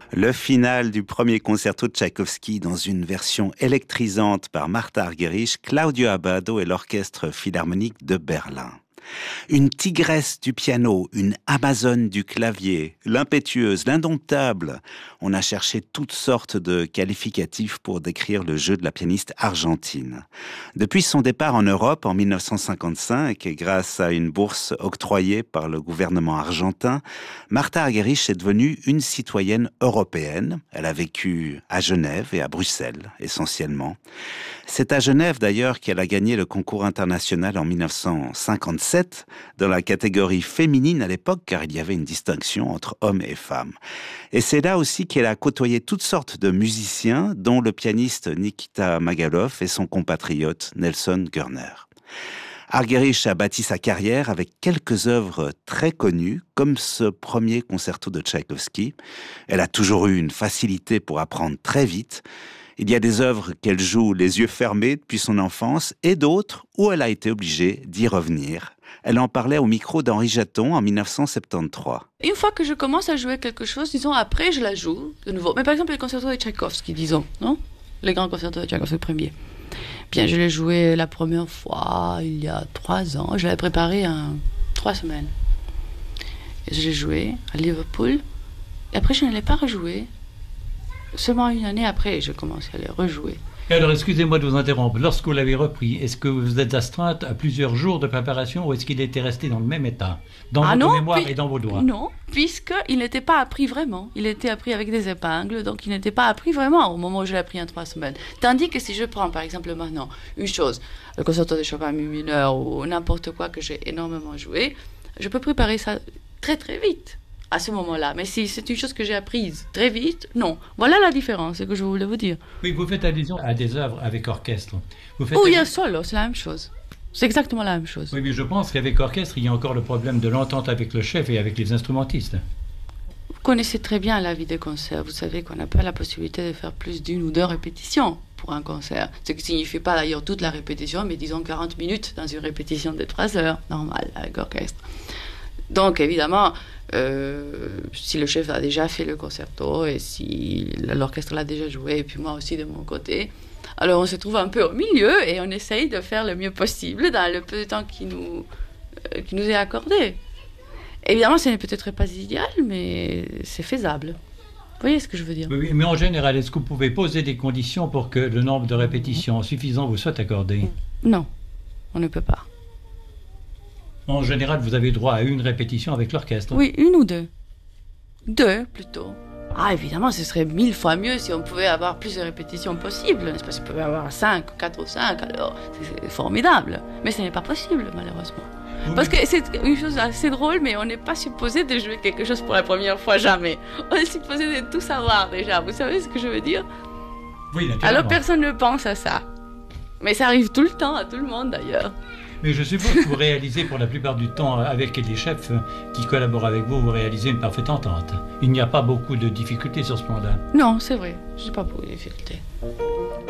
Le final du premier concerto de Tchaïkovski dans une version électrisante par Martha Argerich, Claudio Abbado et l'Orchestre Philharmonique de Berlin. Une tigresse du piano, une amazone du clavier, l'impétueuse, l'indomptable. On a cherché toutes sortes de qualificatifs pour décrire le jeu de la pianiste argentine. Depuis son départ en Europe en 1955, et grâce à une bourse octroyée par le gouvernement argentin, Martha Argerich est devenue une citoyenne européenne. Elle a vécu à Genève et à Bruxelles, essentiellement. C'est à Genève d'ailleurs qu'elle a gagné le concours international en 1957 dans la catégorie féminine à l'époque, car il y avait une distinction entre hommes et femmes. Et c'est là aussi qu'elle a côtoyé toutes sortes de musiciens, dont le pianiste Nikita Magalov et son compatriote Nelson Gurner. Argerich a bâti sa carrière avec quelques œuvres très connues, comme ce premier concerto de Tchaïkovski. Elle a toujours eu une facilité pour apprendre très vite. Il y a des œuvres qu'elle joue les yeux fermés depuis son enfance et d'autres où elle a été obligée d'y revenir. Elle en parlait au micro d'Henri Jaton en 1973. Une fois que je commence à jouer quelque chose, disons, après je la joue de nouveau. Mais par exemple, les concertos de Tchaïkovski, disons, non ? Les grands concertos de Tchaïkovski, le premier. Bien, je l'ai joué la première fois il y a 3 ans. Je l'avais préparé en 3 semaines. Et je l'ai joué à Liverpool. Et après, je ne l'ai pas rejoué. Seulement une année après, j'ai commencé à les rejouer. Alors, excusez-moi de vous interrompre. Lorsque vous l'avez repris, est-ce que vous êtes astreinte à plusieurs jours de préparation ou est-ce qu'il était resté dans le même état, dans votre mémoire et dans vos doigts? Non, puisqu'il n'était pas appris vraiment. Il était appris avec des épingles, donc il n'était pas appris vraiment au moment où je l'ai appris en 3 semaines. Tandis que si je prends, par exemple, maintenant, une chose, le concerto de Chopin mi mineur ou n'importe quoi que j'ai énormément joué, je peux préparer ça très très vite. À ce moment-là. Mais si c'est une chose que j'ai apprise très vite, non. Voilà la différence, c'est ce que je voulais vous dire. Oui, vous faites allusion à des œuvres avec orchestre. Il y a solo, c'est la même chose. C'est exactement la même chose. Oui, mais je pense qu'avec orchestre, il y a encore le problème de l'entente avec le chef et avec les instrumentistes. Vous connaissez très bien la vie des concerts. Vous savez qu'on n'a pas la possibilité de faire plus d'1 ou 2 répétitions pour un concert. Ce qui ne signifie pas d'ailleurs toute la répétition, mais disons 40 minutes dans une répétition de 3 heures, normale, avec orchestre. Donc, évidemment, si le chef a déjà fait le concerto et si l'orchestre l'a déjà joué, et puis moi aussi de mon côté, alors on se trouve un peu au milieu et on essaye de faire le mieux possible dans le peu de temps qui nous est accordé. Évidemment, ce n'est peut-être pas idéal, mais c'est faisable. Vous voyez ce que je veux dire? Oui, mais en général, est-ce que vous pouvez poser des conditions pour que le nombre de répétitions suffisant vous soit accordé? Non, on ne peut pas. En général, vous avez droit à une répétition avec l'orchestre. Oui, 1 ou 2. 2, plutôt. Ah, évidemment, ce serait 1000 fois mieux si on pouvait avoir plus de répétitions possibles. N'est-ce pas? Si on pouvait avoir 5, 4 ou 5, alors c'est formidable. Mais ce n'est pas possible, malheureusement. Oui. Parce que c'est une chose assez drôle, mais on n'est pas supposé de jouer quelque chose pour la première fois, jamais. On est supposé de tout savoir déjà. Vous savez ce que je veux dire? Oui, naturellement. Alors personne ne pense à ça. Mais ça arrive tout le temps, à tout le monde d'ailleurs. Mais je suppose que vous réalisez pour la plupart du temps, avec les chefs qui collaborent avec vous, vous réalisez une parfaite entente. Il n'y a pas beaucoup de difficultés sur ce plan-là. Non, c'est vrai. Je n'ai pas beaucoup de difficultés.